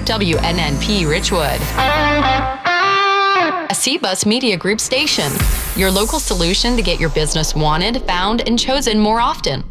WNNP Richwood. A C-Bus Media Group station. Your local solution to get your business wanted, found, and chosen more often.